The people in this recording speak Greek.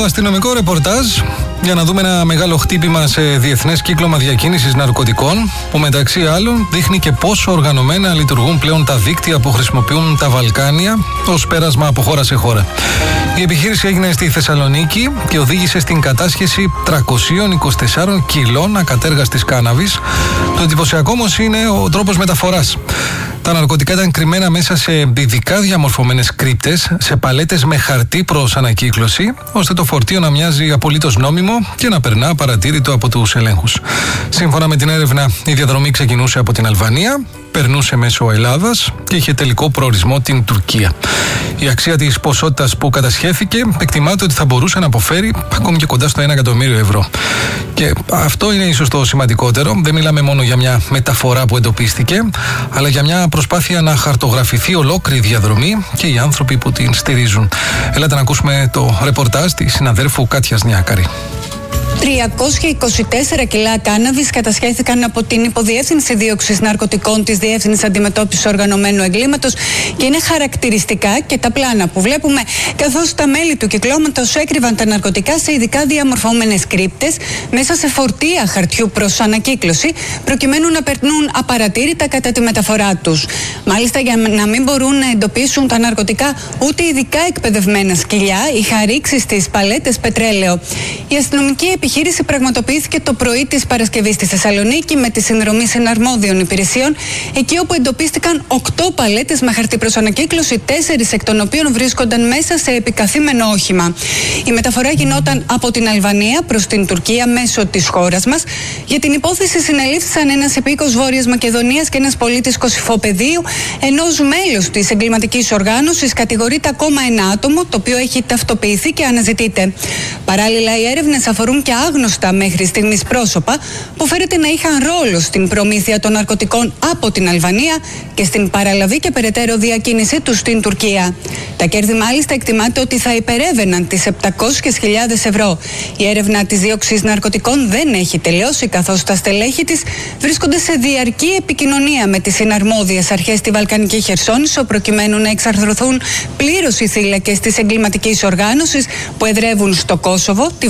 αστυνομικό ρεπορτάζ για να δούμε ένα μεγάλο χτύπημα σε διεθνές κύκλωμα διακίνησης ναρκωτικών, που μεταξύ άλλων δείχνει και πόσο οργανωμένα λειτουργούν πλέον τα δίκτυα που χρησιμοποιούν τα Βαλκάνια ως πέρασμα από χώρα σε χώρα. Η επιχείρηση έγινε στη Θεσσαλονίκη και οδήγησε στην κατάσχεση 324 κιλών ακατέργαστης κάναβης. Το εντυπωσιακό όμως είναι ο τρόπος μεταφοράς. Τα ναρκωτικά ήταν κρυμμένα μέσα σε ειδικά διαμορφωμένες κρύπτες, σε παλέτες με χαρτί προς ανακύκλωση, ώστε το φορτίο να μοιάζει απολύτως νόμιμο και να περνά απαρατήρητο από τους ελέγχους. Σύμφωνα με την έρευνα, η διαδρομή ξεκινούσε από την Αλβανία, περνούσε μέσω Ελλάδας και είχε τελικό προορισμό την Τουρκία. Η αξία της ποσότητας που κατασχέθηκε εκτιμάται ότι θα μπορούσε να αποφέρει ακόμη και κοντά στο 1 εκατομμύριο ευρώ. Και αυτό είναι ίσως το σημαντικότερο. Δεν μιλάμε μόνο για μια μεταφορά που εντοπίστηκε, αλλά για μια προσπάθεια να χαρτογραφηθεί ολόκληρη διαδρομή και οι άνθρωποι που την στηρίζουν. Έλατε να ακούσουμε το ρεπορτάζ της συναδέρφου Κάτιας Νιάκαρη. 324 κιλά κάναβης κατασχέθηκαν από την Υποδιεύθυνση Δίωξης Ναρκωτικών της Διεύθυνσης Αντιμετώπισης Οργανωμένου Εγκλήματος και είναι χαρακτηριστικά και τα πλάνα που βλέπουμε, καθώς τα μέλη του κυκλώματος έκρυβαν τα ναρκωτικά σε ειδικά διαμορφωμένες κρύπτες μέσα σε φορτία χαρτιού προς ανακύκλωση, προκειμένου να περνούν απαρατήρητα κατά τη μεταφορά τους. Μάλιστα, για να μην μπορούν να εντοπίσουν τα ναρκωτικά ούτε ειδικά εκπαιδευμένα σκυλιά, είχαν ρίξει στις παλέτες πετρέλαιο. Η αστυνομική επιχείρηση πραγματοποιήθηκε το πρωί της Παρασκευής στη Θεσσαλονίκη με τη συνδρομή συναρμόδιων υπηρεσιών, εκεί όπου εντοπίστηκαν 8 παλέτες με χαρτί προς ανακύκλωση, 4 εκ των οποίων βρίσκονταν μέσα σε επικαθήμενο όχημα. Η μεταφορά γινόταν από την Αλβανία προς την Τουρκία μέσω της χώρας μας. Για την υπόθεση συνελήφθησαν ένας υπήκος Βόρειας Μακεδονίας και ένας πολίτης Κωσυφοπεδίου, ενώ ως μέλος της εγκληματικής οργάνωσης κατηγορείται ακόμα ένα άτομο, το οποίο έχει ταυτοποιηθεί και αναζητείται. Παράλληλα, οι έρευνες αφορούν και άγνωστα μέχρι στιγμής πρόσωπα που φέρεται να είχαν ρόλο στην προμήθεια των ναρκωτικών από την Αλβανία και στην παραλαβή και περαιτέρω διακίνησή τους στην Τουρκία. Τα κέρδη μάλιστα εκτιμάται ότι θα υπερέβαιναν τις 700.000 ευρώ. Η έρευνα της δίωξης ναρκωτικών δεν έχει τελειώσει, καθώς τα στελέχη της βρίσκονται σε διαρκή επικοινωνία με τις συναρμόδιες αρχές στη Βαλκανική Χερσόνησο, προκειμένου να εξαρθρωθούν πλήρως οι θύλακες της εγκληματικής οργάνωσης που εδρεύουν στο Κόσοβο, τη